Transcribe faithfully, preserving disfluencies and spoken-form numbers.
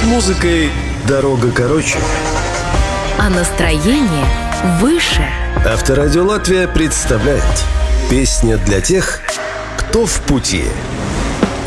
С музыкой дорога короче. А настроение выше. Авторадио Латвия представляет: песня для тех, кто в пути.